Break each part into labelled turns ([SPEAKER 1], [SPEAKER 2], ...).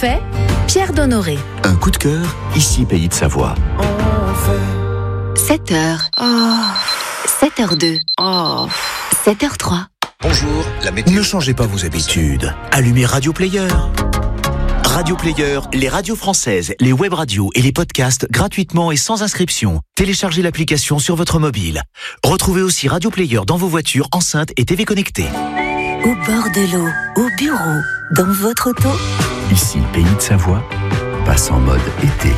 [SPEAKER 1] fait Pierre Donnoré.
[SPEAKER 2] Un coup de cœur, ici Pays de Savoie.
[SPEAKER 1] 7h. 7h02. 7h03.
[SPEAKER 2] Bonjour, la météo. Ne changez pas vos habitudes. Allumez Radio Player. Radio Player, les radios françaises, les web radios et les podcasts gratuitement et sans inscription. Téléchargez l'application sur votre mobile. Retrouvez aussi Radio Player dans vos voitures, enceintes et TV connectées.
[SPEAKER 3] Au bord de l'eau, au bureau, dans votre auto.
[SPEAKER 2] Ici, Pays de Savoie, passe en mode été.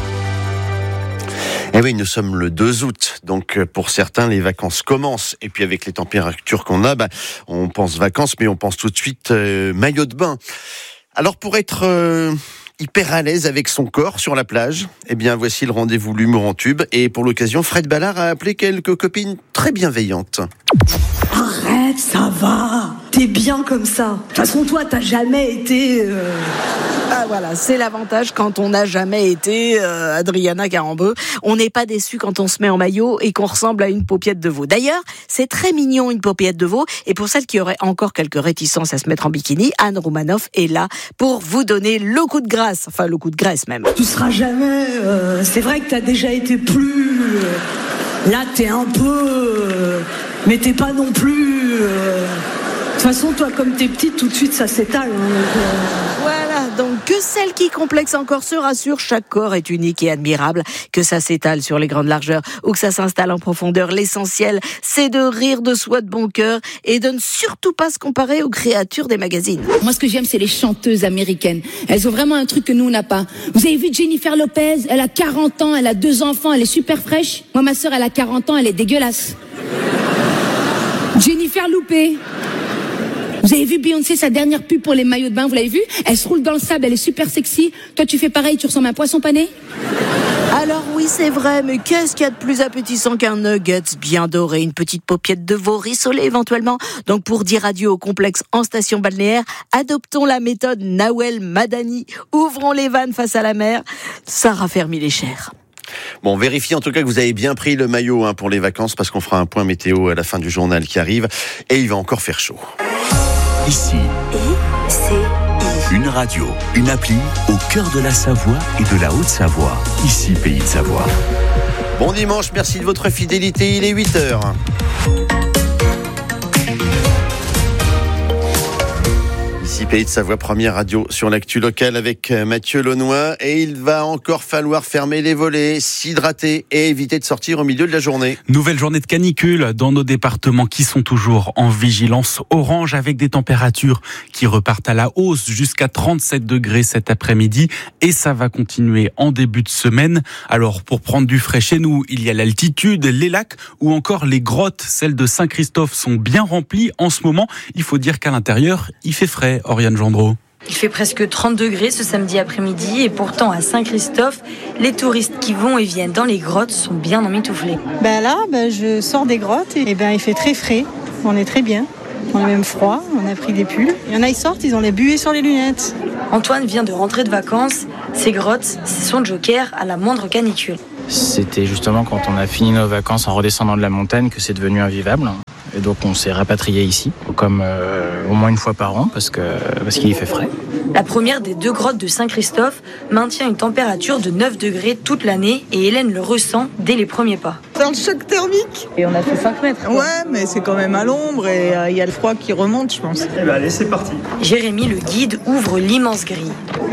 [SPEAKER 4] Eh oui, nous sommes le 2 août, donc pour certains, les vacances commencent. Et puis avec les températures qu'on a, on pense vacances, mais on pense tout de suite maillot de bain. Alors pour être hyper à l'aise avec son corps sur la plage, eh bien voici le rendez-vous l'humour en tube. Et pour l'occasion, Fred Ballard a appelé quelques copines très bienveillantes.
[SPEAKER 5] Arrête, ça va. T'es bien comme ça. De toute façon, toi, t'as jamais été...
[SPEAKER 6] Ah voilà, c'est l'avantage quand on n'a jamais été Adriana Carambeu. On n'est pas déçu quand on se met en maillot et qu'on ressemble à une paupiette de veau. D'ailleurs, c'est très mignon une paupiette de veau. Et pour celles qui auraient encore quelques réticences à se mettre en bikini, Anne Roumanoff est là pour vous donner le coup de grâce. Enfin, le coup de graisse même.
[SPEAKER 5] Tu seras jamais... c'est vrai que t'as déjà été plus... là, t'es un peu... mais t'es pas non plus... De toute façon, toi, comme t'es petite, tout de suite, ça s'étale.
[SPEAKER 6] Voilà, donc que celles qui complexent encore se rassurent, chaque corps est unique et admirable. Que ça s'étale sur les grandes largeurs ou que ça s'installe en profondeur, l'essentiel, c'est de rire de soi de bon cœur et de ne surtout pas se comparer aux créatures des magazines.
[SPEAKER 7] Moi, ce que j'aime, c'est les chanteuses américaines. Elles ont vraiment un truc que nous, on n'a pas. Vous avez vu Jennifer Lopez? Elle a 40 ans, elle a 2 enfants, elle est super fraîche. Moi, ma sœur, elle a 40 ans, elle est dégueulasse. Jennifer Loupé. Vous avez vu Beyoncé, sa dernière pub pour les maillots de bain, vous l'avez vu? Elle se roule dans le sable, elle est super sexy. Toi, tu fais pareil, tu ressembles à un poisson pané?
[SPEAKER 6] Alors oui, c'est vrai, mais qu'est-ce qu'il y a de plus appétissant qu'un nuggets bien doré, une petite paupiette de veau rissolée éventuellement? Donc pour dire adieu au complexe en station balnéaire, adoptons la méthode Nawel Madani. Ouvrons les vannes face à la mer, ça raffermit les chairs.
[SPEAKER 4] Bon, vérifiez en tout cas que vous avez bien pris le maillot pour les vacances, parce qu'on fera un point météo à la fin du journal qui arrive, et il va encore faire chaud.
[SPEAKER 2] Ici, une radio, une appli au cœur de la Savoie et de la Haute-Savoie. Ici, Pays de Savoie.
[SPEAKER 4] Bon dimanche, merci de votre fidélité, il est 8h. Ici Pays de Savoie, première radio sur l'actu locale avec Mathieu Launois. Et il va encore falloir fermer les volets, s'hydrater et éviter de sortir au milieu de la journée.
[SPEAKER 8] Nouvelle journée de canicule dans nos départements qui sont toujours en vigilance orange avec des températures qui repartent à la hausse jusqu'à 37 degrés cet après-midi. Et ça va continuer en début de semaine. Alors pour prendre du frais chez nous, il y a l'altitude, les lacs ou encore les grottes. Celles de Saint-Christophe sont bien remplies en ce moment. Il faut dire qu'à l'intérieur, il fait frais. Oriane Gendreau.
[SPEAKER 9] Il fait presque 30 degrés ce samedi après-midi et pourtant à Saint-Christophe, les touristes qui vont et viennent dans les grottes sont bien emmitouflés.
[SPEAKER 10] Là, je sors des grottes et il fait très frais. On est très bien. On est même froid, on a pris des pulls. Il y en a, ils sortent, ils ont les buées sur les lunettes.
[SPEAKER 9] Antoine vient de rentrer de vacances. Ces grottes, c'est son joker à la moindre canicule.
[SPEAKER 11] C'était justement quand on a fini nos vacances en redescendant de la montagne que c'est devenu invivable. Et donc on s'est rapatrié ici, comme au moins une fois par an, parce qu'il y fait frais.
[SPEAKER 9] La première des 2 grottes de Saint-Christophe maintient une température de 9 degrés toute l'année et Hélène le ressent dès les premiers pas.
[SPEAKER 10] C'est un choc thermique.
[SPEAKER 9] Et on a fait 5 mètres.
[SPEAKER 10] Ouais, mais c'est quand même à l'ombre et il y a le froid qui remonte, je pense.
[SPEAKER 11] Allez, c'est parti.
[SPEAKER 9] Jérémy, le guide, ouvre l'immense grille.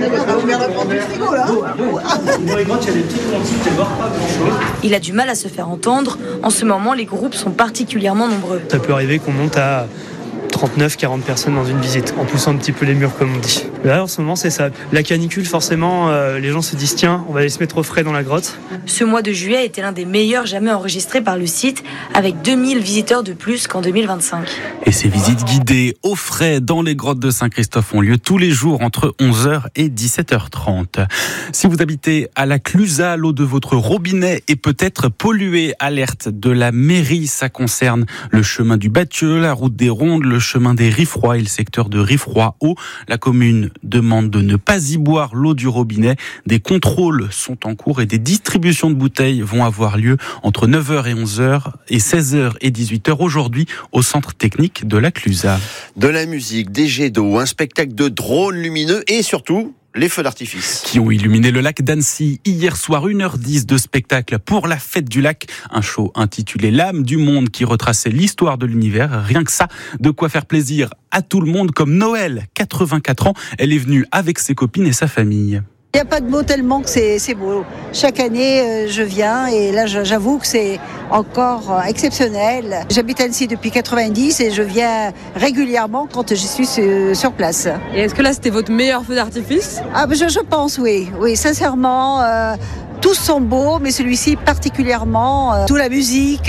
[SPEAKER 9] Il a du mal à se faire entendre. En ce moment, les groupes sont particulièrement nombreux.
[SPEAKER 12] Ça peut arriver qu'on monte à 39-40 personnes dans une visite, en poussant un petit peu les murs comme on dit. Là en ce moment c'est ça. La canicule forcément, les gens se disent tiens, on va aller se mettre au frais dans la grotte.
[SPEAKER 9] Ce mois de juillet était l'un des meilleurs jamais enregistrés par le site, avec 2000 visiteurs de plus qu'en 2025.
[SPEAKER 8] Et ces visites guidées au frais dans les grottes de Saint-Christophe ont lieu tous les jours entre 11h et 17h30. Si vous habitez à la Clusaz, l'eau de votre robinet est peut-être polluée. Alerte de la mairie, ça concerne le chemin du Bathieu, la route des Rondes, le chemin des Riffroy et le secteur de Riffroy-Haut. La commune demande de ne pas y boire l'eau du robinet. Des contrôles sont en cours et des distributions de bouteilles vont avoir lieu entre 9h et 11h et 16h et 18h aujourd'hui au centre technique de la Clusaz.
[SPEAKER 4] De la musique, des jets d'eau, un spectacle de drones lumineux et surtout les feux d'artifice.
[SPEAKER 8] Qui ont illuminé le lac d'Annecy. Hier soir, 1h10 de spectacle pour la fête du lac. Un show intitulé L'âme du monde qui retraçait l'histoire de l'univers. Rien que ça, de quoi faire plaisir à tout le monde, comme Noël, 84 ans. Elle est venue avec ses copines et sa famille.
[SPEAKER 13] Il n'y a pas de mots tellement que c'est beau. Chaque année, je viens et là, j'avoue que c'est encore exceptionnel. J'habite à Annecy depuis 90 et je viens régulièrement quand je suis sur place.
[SPEAKER 14] Et est-ce que là, c'était votre meilleur feu d'artifice ?
[SPEAKER 13] Je pense, oui. Oui, sincèrement. Tous sont beaux, mais celui-ci particulièrement. Toute la musique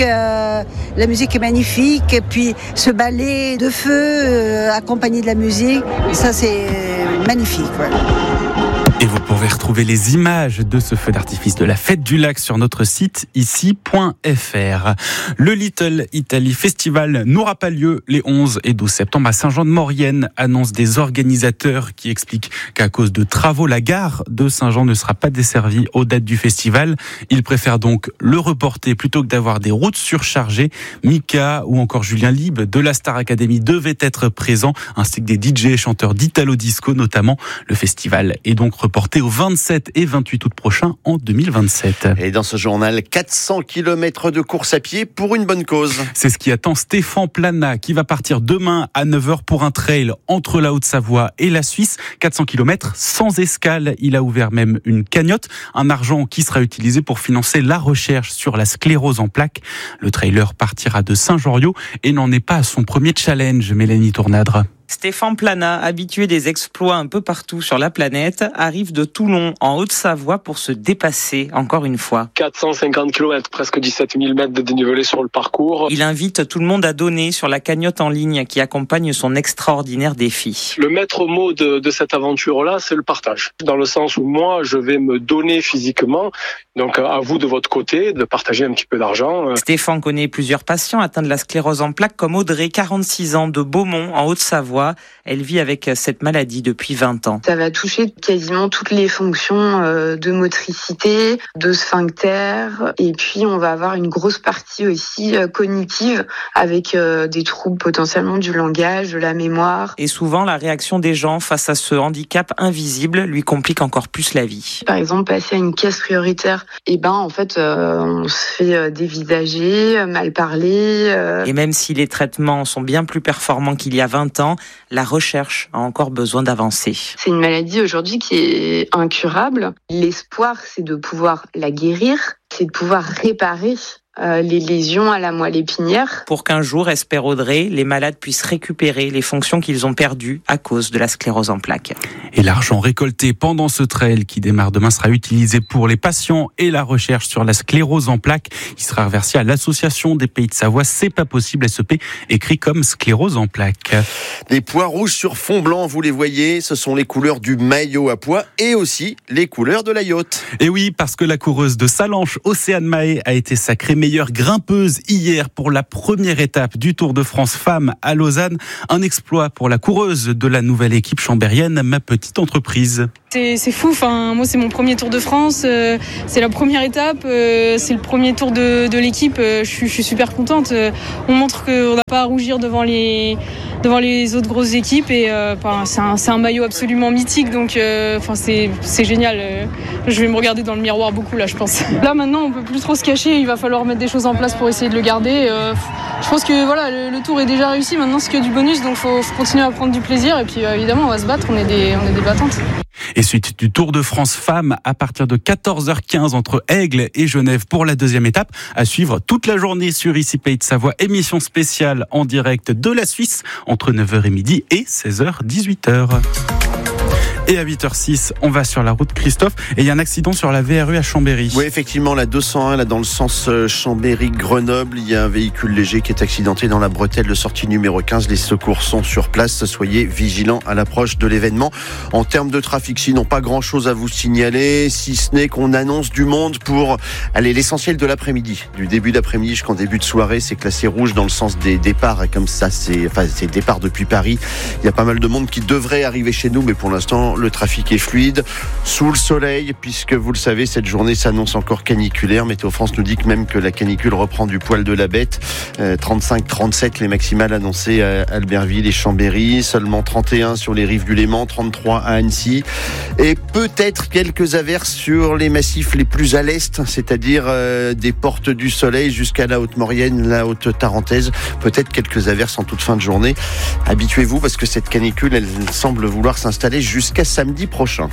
[SPEAKER 13] est magnifique. Et puis ce ballet de feu accompagné de la musique, ça c'est magnifique. Voilà.
[SPEAKER 8] Et vous pourrez retrouver les images de ce feu d'artifice de la fête du lac sur notre site ici.fr. Le Little Italy Festival n'aura pas lieu les 11 et 12 septembre à Saint-Jean-de-Maurienne, annonce des organisateurs qui expliquent qu'à cause de travaux, la gare de Saint-Jean ne sera pas desservie aux dates du festival. Ils préfèrent donc le reporter plutôt que d'avoir des routes surchargées. Mika ou encore Julien Lieb de la Star Academy devaient être présents, ainsi que des DJ et chanteurs d'Italo Disco notamment. Le festival est donc reporté au 27 et 28 août prochain en 2027.
[SPEAKER 4] Et dans ce journal, 400 km de course à pied pour une bonne cause.
[SPEAKER 8] C'est ce qui attend Stéphane Plana qui va partir demain à 9h pour un trail entre la Haute-Savoie et la Suisse. 400 km sans escale. Il a ouvert même une cagnotte, un argent qui sera utilisé pour financer la recherche sur la sclérose en plaques. Le trailer partira de Saint-Joriot et n'en est pas à son premier challenge, Mélanie Tournadre.
[SPEAKER 15] Stéphane Plana, habitué des exploits un peu partout sur la planète, arrive de Toulon, en Haute-Savoie, pour se dépasser encore une fois.
[SPEAKER 16] 450 km, presque 17 000 mètres de dénivelé sur le parcours.
[SPEAKER 15] Il invite tout le monde à donner sur la cagnotte en ligne qui accompagne son extraordinaire défi.
[SPEAKER 16] Le maître mot de cette aventure-là, c'est le partage. Dans le sens où moi, je vais me donner physiquement, donc à vous de votre côté, de partager un petit peu d'argent.
[SPEAKER 15] Stéphane connaît plusieurs patients atteints de la sclérose en plaques, comme Audrey, 46 ans, de Beaumont, en Haute-Savoie. Elle vit avec cette maladie depuis 20 ans.
[SPEAKER 17] Ça va toucher quasiment toutes les fonctions de motricité, de sphincter, et puis on va avoir une grosse partie aussi cognitive avec des troubles potentiellement du langage, de la mémoire.
[SPEAKER 15] Et souvent, la réaction des gens face à ce handicap invisible lui complique encore plus la vie.
[SPEAKER 17] Par exemple, passer à une caisse prioritaire, on se fait dévisager, mal parler.
[SPEAKER 15] Et même si les traitements sont bien plus performants qu'il y a 20 ans, la recherche a encore besoin d'avancer.
[SPEAKER 17] C'est une maladie aujourd'hui qui est incurable. L'espoir, c'est de pouvoir la guérir, c'est de pouvoir réparer les lésions à la moelle épinière.
[SPEAKER 15] Pour qu'un jour, espère Audrey, les malades puissent récupérer les fonctions qu'ils ont perdues à cause de la sclérose en plaques.
[SPEAKER 8] Et l'argent récolté pendant ce trail qui démarre demain sera utilisé pour les patients et la recherche sur la sclérose en plaques. Il sera reversé à l'Association des Pays de Savoie. C'est pas possible, SEP, écrit comme sclérose en plaques.
[SPEAKER 4] Des pois rouges sur fond blanc, vous les voyez, ce sont les couleurs du maillot à pois et aussi les couleurs de la yacht.
[SPEAKER 8] Et oui, parce que la coureuse de Salanches, Océane Mahé, a été sacrée meilleure grimpeuse hier pour la première étape du Tour de France Femmes à Lausanne. Un exploit pour la coureuse de la nouvelle équipe chambérienne, Ma Petite Entreprise.
[SPEAKER 18] C'est fou, moi c'est mon premier Tour de France, c'est la première étape, c'est le premier tour de l'équipe, je suis super contente. On montre qu'on n'a pas à rougir devant les autres grosses équipes et c'est un maillot absolument mythique, donc c'est génial. Je vais me regarder dans le miroir beaucoup là, je pense. Là maintenant on peut plus trop se cacher, il va falloir mettre des choses en place pour essayer de le garder. Je pense que le tour est déjà réussi, maintenant c'est que du bonus, donc faut continuer à prendre du plaisir et puis évidemment on va se battre, on est des battantes.
[SPEAKER 8] Et suite du Tour de France Femmes à partir de 14h15 entre Aigle et Genève pour la deuxième étape. À suivre toute la journée sur Ici Pays de Savoie. Émission spéciale en direct de la Suisse entre 9h et midi et 16h-18h. Et à 8h06, on va sur la route Christophe et il y a un accident sur la VRU à Chambéry.
[SPEAKER 4] Oui, effectivement, la 201, là, dans le sens Chambéry-Grenoble, il y a un véhicule léger qui est accidenté dans la bretelle de sortie numéro 15. Les secours sont sur place. Soyez vigilants à l'approche de l'événement. En termes de trafic, sinon pas grand chose à vous signaler, si ce n'est qu'on annonce du monde pour l'essentiel de l'après-midi. Du début d'après-midi jusqu'en début de soirée, c'est classé rouge dans le sens des départs. Et comme ça, c'est départ depuis Paris. Il y a pas mal de monde qui devrait arriver chez nous, mais pour l'instant, maintenant, le trafic est fluide, sous le soleil, puisque vous le savez, cette journée s'annonce encore caniculaire. Météo France nous dit que même que la canicule reprend du poil de la bête. 35-37 les maximales annoncées à Albertville et Chambéry, seulement 31 sur les rives du Léman, 33 à Annecy, et peut-être quelques averses sur les massifs les plus à l'est, c'est-à-dire des portes du Soleil jusqu'à la Haute-Maurienne, la Haute-Tarentaise. Peut-être quelques averses en toute fin de journée. Habituez-vous parce que cette canicule, elle semble vouloir s'installer jusqu'à samedi prochain.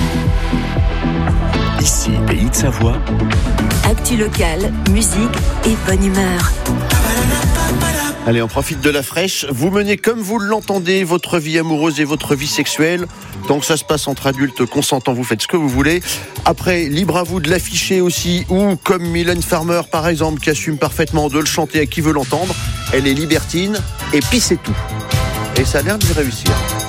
[SPEAKER 2] Ici, Pays de Savoie.
[SPEAKER 3] Actu locale, musique et bonne humeur.
[SPEAKER 4] Allez, on profite de la fraîche. Vous menez comme vous l'entendez votre vie amoureuse et votre vie sexuelle. Tant que ça se passe entre adultes consentants, vous faites ce que vous voulez. Après, libre à vous de l'afficher aussi, ou comme Mylène Farmer par exemple, qui assume parfaitement de le chanter à qui veut l'entendre. Elle est libertine, et puis c'est tout. Et ça a l'air de réussir.